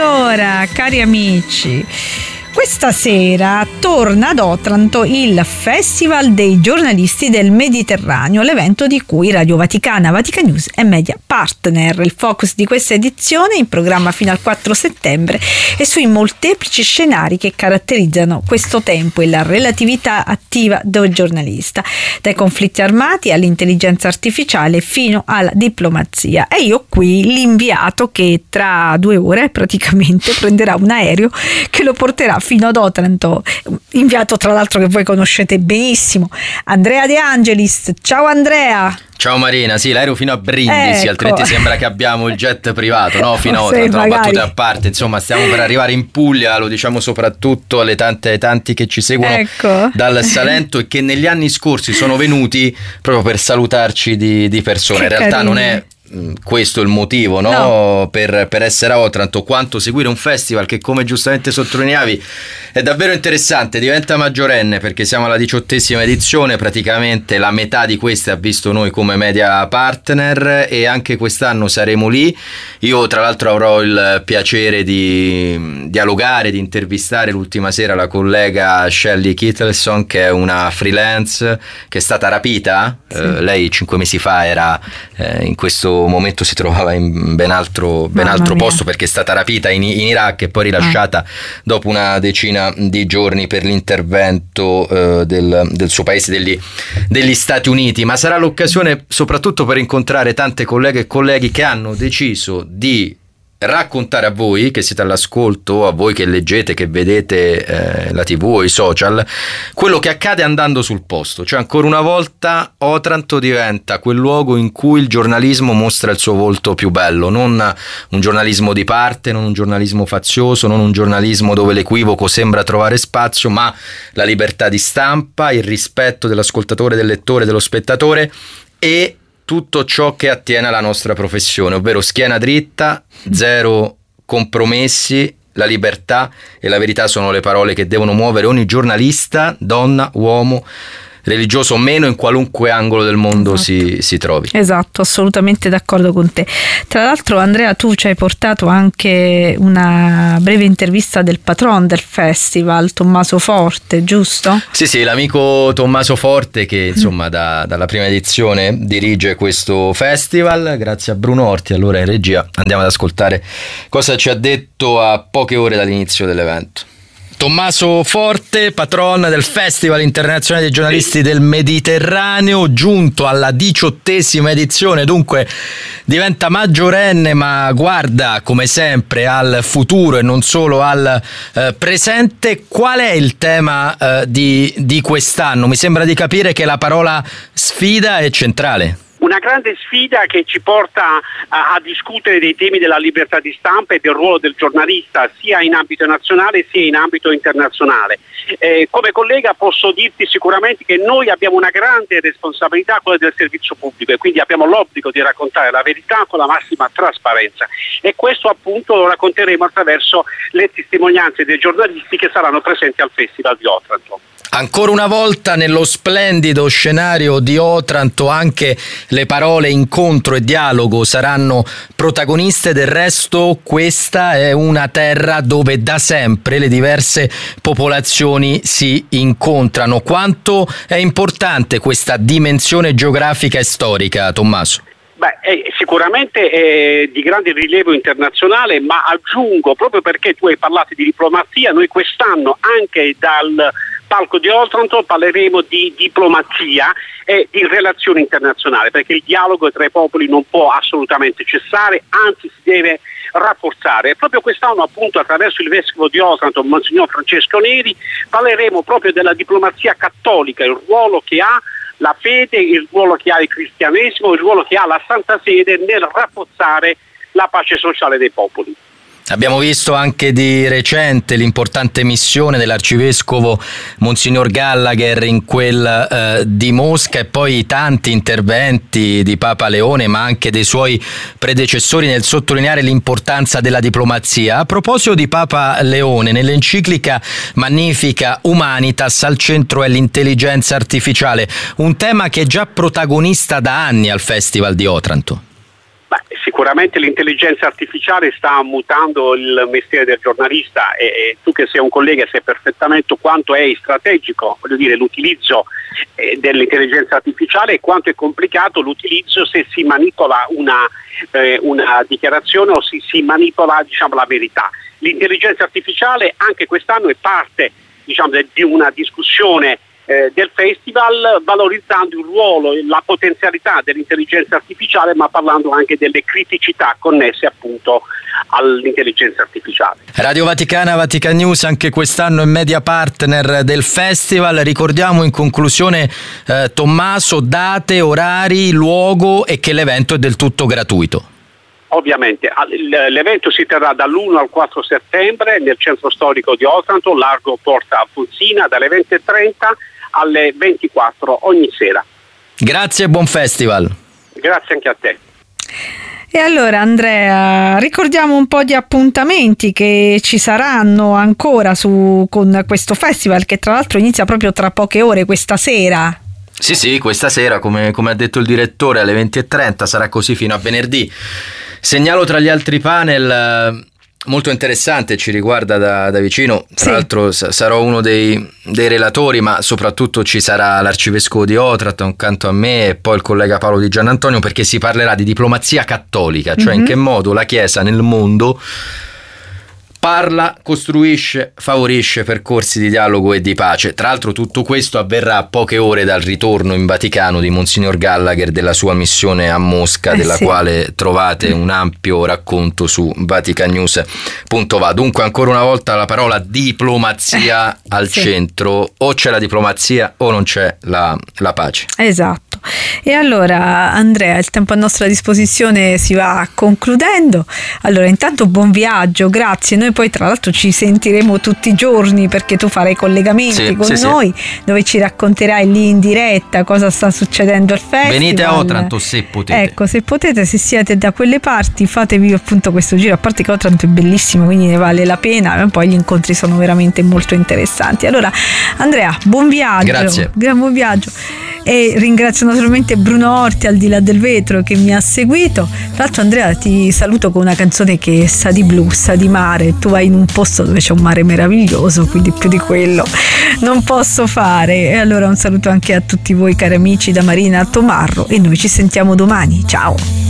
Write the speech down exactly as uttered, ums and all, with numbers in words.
Allora, cari amici, questa sera torna ad Otranto il Festival dei giornalisti del Mediterraneo, l'evento di cui Radio Vaticana, Vatican News è media partner. Il focus di questa edizione, in programma fino al quattro settembre, è sui molteplici scenari che caratterizzano questo tempo e la relatività attiva del giornalista, dai conflitti armati all'intelligenza artificiale fino alla diplomazia. E io qui l'inviato che tra due ore praticamente prenderà un aereo che lo porterà fino ad Otranto, inviato tra l'altro che voi conoscete benissimo, Andrea De Angelis. Ciao Andrea. Ciao Marina, sì, l'aereo fino a Brindisi, ecco. Altrimenti sembra che abbiamo il jet privato, no? Fino a Sì, Otranto, no, magari. battute a parte, insomma stiamo per arrivare in Puglia, lo diciamo soprattutto alle tante tanti che ci seguono Ecco. dal Salento e che negli anni scorsi sono venuti proprio per salutarci di, di persona. Che In realtà carini. non è mh, questo il motivo, no? No. Per, per essere a Otranto, quanto seguire un festival che, come giustamente sottolineavi, è davvero interessante. Diventa maggiorenne perché siamo alla diciottesima edizione, praticamente la metà di queste ha visto noi come media partner e anche quest'anno saremo lì. Io tra l'altro avrò il piacere di dialogare, di intervistare l'ultima sera la collega Shelley Kittleson, che è una freelance che è stata rapita. Sì. Eh, lei cinque mesi fa era eh, in questo momento si trovava in ben altro, ben altro posto perché è stata rapita in, in Iraq e poi rilasciata ah. dopo una decina di giorni per l'intervento eh, del, del suo paese, degli, degli Stati Uniti. Ma sarà l'occasione soprattutto per incontrare tante colleghe e colleghi che hanno deciso di raccontare a voi che siete all'ascolto, a voi che leggete, che vedete eh, la tivù o i social, quello che accade andando sul posto. Cioè, ancora una volta Otranto diventa quel luogo in cui il giornalismo mostra il suo volto più bello, non un giornalismo di parte, non un giornalismo fazioso, non un giornalismo dove l'equivoco sembra trovare spazio, ma la libertà di stampa, il rispetto dell'ascoltatore, del lettore, dello spettatore e tutto ciò che attiene alla nostra professione, ovvero schiena dritta, zero compromessi, la libertà e la verità sono le parole che devono muovere ogni giornalista, donna, uomo, religioso o meno, in qualunque angolo del mondo esatto. si, si trovi. Esatto, assolutamente d'accordo con te. Tra l'altro, Andrea, tu ci hai portato anche una breve intervista del patron del festival, Tommaso Forte, giusto? Sì, sì, l'amico Tommaso Forte che insomma mm. da, dalla prima edizione dirige questo festival, grazie a Bruno Orti. Allora in regia andiamo ad ascoltare cosa ci ha detto a poche ore dall'inizio dell'evento. Tommaso Forte, patron del Festival Internazionale dei Giornalisti del Mediterraneo, giunto alla diciottesima edizione, dunque diventa maggiorenne, ma guarda come sempre al futuro e non solo al eh, presente. Qual è il tema eh, di, di quest'anno? Mi sembra di capire che la parola sfida è centrale. Una grande sfida che ci porta a, a discutere dei temi della libertà di stampa e del ruolo del giornalista sia in ambito nazionale sia in ambito internazionale. Eh, come collega posso dirti sicuramente che noi abbiamo una grande responsabilità, quella del servizio pubblico, e quindi abbiamo l'obbligo di raccontare la verità con la massima trasparenza, e questo appunto lo racconteremo attraverso le testimonianze dei giornalisti che saranno presenti al Festival di Otranto. Ancora una volta nello splendido scenario di Otranto anche le parole incontro e dialogo saranno protagoniste. Del resto questa è una terra dove da sempre le diverse popolazioni si incontrano. Quanto è importante questa dimensione geografica e storica, Tommaso? Beh, è sicuramente è di grande rilievo internazionale, ma aggiungo, proprio perché tu hai parlato di diplomazia, noi quest'anno anche dal palco di Otranto parleremo di diplomazia e di relazioni internazionali, perché il dialogo tra i popoli non può assolutamente cessare, anzi si deve rafforzare. E proprio quest'anno appunto attraverso il vescovo di Otranto, Monsignor Francesco Neri, parleremo proprio della diplomazia cattolica, il ruolo che ha la fede, il ruolo che ha il cristianesimo, il ruolo che ha la Santa Sede nel rafforzare la pace sociale dei popoli. Abbiamo visto anche di recente l'importante missione dell'arcivescovo Monsignor Gallagher in quel eh, di Mosca, e poi tanti interventi di Papa Leone ma anche dei suoi predecessori nel sottolineare l'importanza della diplomazia. A proposito di Papa Leone, nell'enciclica Magnifica Humanitas al centro è l'intelligenza artificiale, un tema che è già protagonista da anni al Festival di Otranto. Beh, sicuramente l'intelligenza artificiale sta mutando il mestiere del giornalista e, e tu che sei un collega sai perfettamente quanto è strategico, voglio dire, l'utilizzo eh, dell'intelligenza artificiale e quanto è complicato l'utilizzo se si manipola una, eh, una dichiarazione o si, si manipola, diciamo, la verità. L'intelligenza artificiale anche quest'anno è parte, diciamo, di una discussione Eh, del festival, valorizzando il ruolo e la potenzialità dell'intelligenza artificiale, ma parlando anche delle criticità connesse appunto all'intelligenza artificiale. Radio Vaticana, Vatican News anche quest'anno è media partner del festival. Ricordiamo in conclusione, eh, Tommaso, date, orari, luogo e che l'evento è del tutto gratuito. Ovviamente l'evento si terrà dall'uno al quattro settembre nel centro storico di Otranto, largo Porta Alfonsina, dalle venti e trenta alle ventiquattro ogni sera. Grazie e buon festival. Grazie anche a te. E allora Andrea, ricordiamo un po' di appuntamenti che ci saranno ancora su, con questo festival che tra l'altro inizia proprio tra poche ore, questa sera. Sì sì, questa sera come, come ha detto il direttore alle venti e trenta, sarà così fino a venerdì. Segnalo tra gli altri panel molto interessante, ci riguarda da, da vicino, tra sì. l'altro sarò uno dei, dei relatori, ma soprattutto ci sarà l'arcivescovo di Otranto accanto a me e poi il collega Paolo Di Giannantonio, perché si parlerà di diplomazia cattolica, cioè mm-hmm. in che modo la Chiesa nel mondo parla, costruisce, favorisce percorsi di dialogo e di pace. Tra l'altro tutto questo avverrà a poche ore dal ritorno in Vaticano di Monsignor Gallagher della sua missione a Mosca, eh della sì. quale trovate un ampio racconto su vatican news punto va. Dunque ancora una volta la parola diplomazia eh, al sì. centro, o c'è la diplomazia o non c'è la, la pace. Esatto. E allora Andrea, il tempo a nostra disposizione si va concludendo. Allora intanto buon viaggio, grazie. Noi poi tra l'altro ci sentiremo tutti i giorni perché tu farai collegamenti sì, con sì, noi sì. dove ci racconterai lì in diretta cosa sta succedendo al festival. Venite a Otranto se potete. Ecco, se potete, se siete da quelle parti fatevi appunto questo giro, a parte che Otranto è bellissimo, quindi ne vale la pena, poi gli incontri sono veramente molto interessanti. Allora Andrea, buon viaggio. Grazie. Buon viaggio. E ringrazio naturalmente Bruno Orti al di là del vetro che mi ha seguito. Tra l'altro Andrea ti saluto con una canzone che sa di blu, sa di mare. Tu vai in un posto dove c'è un mare meraviglioso, quindi più di quello non posso fare. E allora un saluto anche a tutti voi cari amici da Marina Tomarro e noi ci sentiamo domani, ciao.